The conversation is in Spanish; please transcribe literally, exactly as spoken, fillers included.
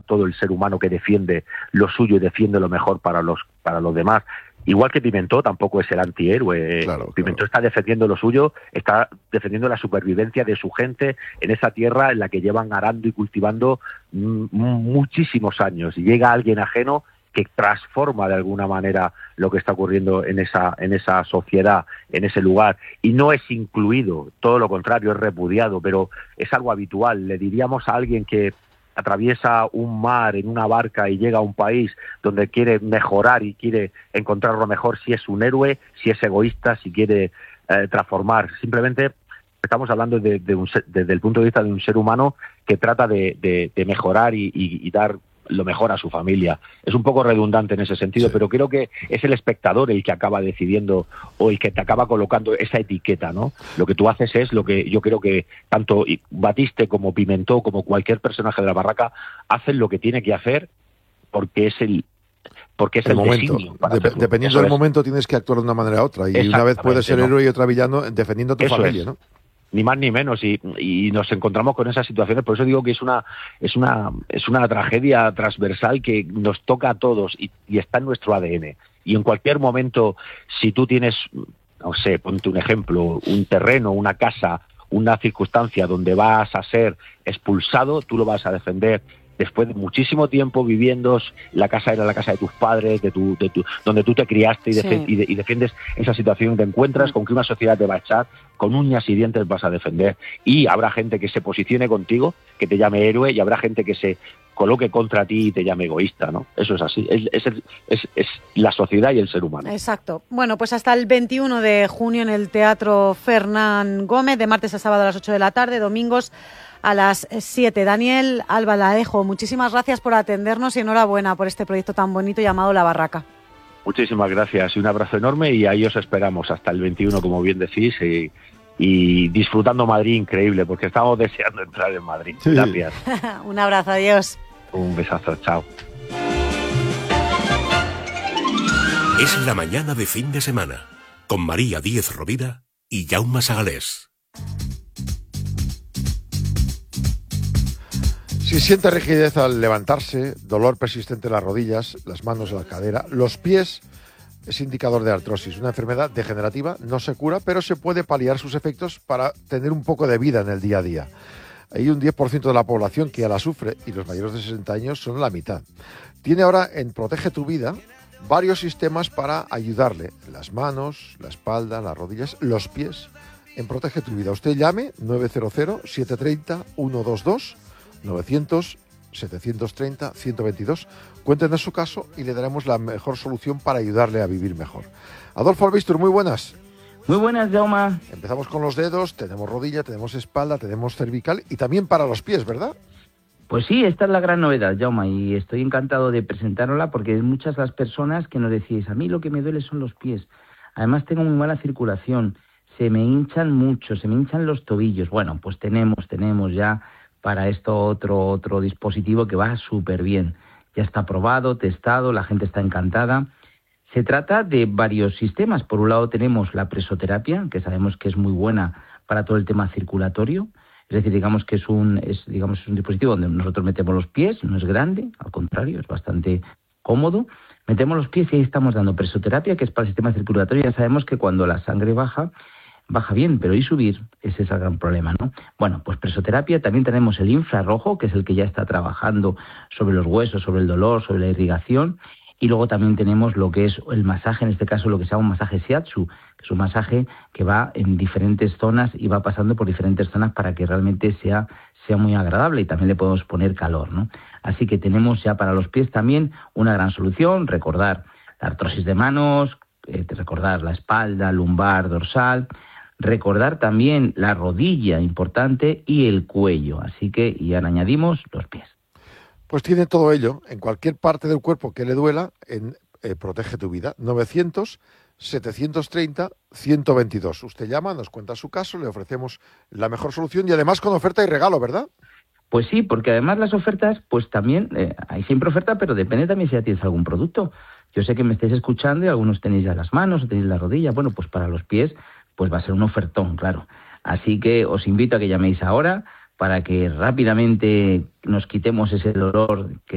todo el ser humano que defiende lo suyo y defiende lo mejor para los para los demás. Igual que Pimentó tampoco es el antihéroe. Claro, Pimentó claro. está defendiendo lo suyo, está defendiendo la supervivencia de su gente en esa tierra en la que llevan arando y cultivando m- muchísimos años. Y llega alguien ajeno que transforma de alguna manera lo que está ocurriendo en esa, en esa sociedad, en ese lugar. Y no es incluido, todo lo contrario, es repudiado, pero es algo habitual. Le diríamos a alguien que atraviesa un mar en una barca y llega a un país donde quiere mejorar y quiere encontrar lo mejor, si es un héroe, si es egoísta, si quiere eh, transformar. Simplemente estamos hablando de, de un, desde el punto de vista de un ser humano que trata de, de, de mejorar y, y, y dar lo mejor a su familia. Es un poco redundante en ese sentido, sí, pero creo que es el espectador el que acaba decidiendo o el que te acaba colocando esa etiqueta, ¿no? Lo que tú haces es lo que yo creo que tanto Batiste como Pimentó como cualquier personaje de la barraca hacen lo que tiene que hacer porque es el porque es el, el momento. Dep- dependiendo Eso del es. momento tienes que actuar de una manera u otra y una vez puedes ser héroe, ¿no?, y otra villano defendiendo a tu Eso familia, es. ¿no? Ni más ni menos, y, y nos encontramos con esas situaciones. Por eso digo que es una es una es una tragedia transversal que nos toca a todos y, y está en nuestro A D N. Y en cualquier momento, si tú tienes, no sé, ponte un ejemplo, un terreno, una casa, una circunstancia donde vas a ser expulsado, tú lo vas a defender. Después de muchísimo tiempo viviendo, la casa era la casa de tus padres, de tu, de tu, donde tú te criaste y, defe- sí. y, de, y defiendes esa situación, te encuentras sí. con que una sociedad te va a echar, con uñas y dientes vas a defender. Y habrá gente que se posicione contigo, que te llame héroe, y habrá gente que se coloque contra ti y te llame egoísta, ¿no? Eso es así, es, es, es, es la sociedad y el ser humano. Exacto. Bueno, pues hasta el veintiuno de junio en el Teatro Fernán Gómez, de martes a sábado a las ocho de la tarde, domingos a las siete. Daniel Albaladejo, muchísimas gracias por atendernos y enhorabuena por este proyecto tan bonito llamado La Barraca. Muchísimas gracias y un abrazo enorme, y ahí os esperamos hasta el veintiuno, como bien decís, y, y disfrutando Madrid increíble, porque estamos deseando entrar en Madrid. Sí. Gracias. Un abrazo, adiós. Un besazo, chao. Es la mañana de fin de semana, con María Díez Rovira y Jaume Sagalés. Si siente rigidez al levantarse, dolor persistente en las rodillas, las manos en la cadera, los pies, es indicador de artrosis, una enfermedad degenerativa, no se cura, pero se puede paliar sus efectos para tener un poco de vida en el día a día. Hay un diez por ciento de la población que ya la sufre y los mayores de sesenta años son la mitad. Tiene ahora en Protege tu Vida varios sistemas para ayudarle, las manos, la espalda, las rodillas, los pies, en Protege tu Vida. Usted llame nueve cero cero, siete tres cero, uno dos dos, novecientos, setecientos treinta, ciento veintidós. Cuéntenos su caso y le daremos la mejor solución para ayudarle a vivir mejor. Adolfo Albistur, muy buenas. Muy buenas, Jaume. Empezamos con los dedos, tenemos rodilla, tenemos espalda, tenemos cervical y también para los pies, ¿verdad? Pues sí, esta es la gran novedad, Jaume, y estoy encantado de presentárosla porque muchas las personas que nos decís, a mí lo que me duele son los pies. Además tengo muy mala circulación, se me hinchan mucho, se me hinchan los tobillos. Bueno, pues tenemos, tenemos ya para esto otro, otro dispositivo que va súper bien. Ya está probado, testado, la gente está encantada. Se trata de varios sistemas. Por un lado tenemos la presoterapia, que sabemos que es muy buena para todo el tema circulatorio. Es decir, digamos que es un, es, digamos, es un dispositivo donde nosotros metemos los pies, no es grande, al contrario, es bastante cómodo. Metemos los pies y ahí estamos dando presoterapia, que es para el sistema circulatorio. Ya sabemos que cuando la sangre baja, baja bien, pero ¿y subir? Ese es el gran problema, ¿no? Bueno, pues presoterapia, también tenemos el infrarrojo, que es el que ya está trabajando sobre los huesos, sobre el dolor, sobre la irrigación. Y luego también tenemos lo que es el masaje, en este caso lo que se llama un masaje shiatsu, que es un masaje que va en diferentes zonas y va pasando por diferentes zonas para que realmente sea, sea muy agradable, y también le podemos poner calor, ¿no? Así que tenemos ya para los pies también una gran solución, recordar la artrosis de manos, eh, recordar la espalda, lumbar, dorsal, recordar también la rodilla, importante, y el cuello. Así que ya añadimos los pies. Pues tiene todo ello, en cualquier parte del cuerpo que le duela, en eh, Protege tu Vida, novecientos, setecientos treinta, ciento veintidós. Usted llama, nos cuenta su caso, le ofrecemos la mejor solución y además con oferta y regalo, ¿verdad? Pues sí, porque además las ofertas, pues también, eh, hay siempre oferta, pero depende también si ya tienes algún producto. Yo sé que me estáis escuchando y algunos tenéis ya las manos, o tenéis la rodilla. Bueno, pues para los pies, pues va a ser un ofertón, claro. Así que os invito a que llaméis ahora para que rápidamente nos quitemos ese dolor que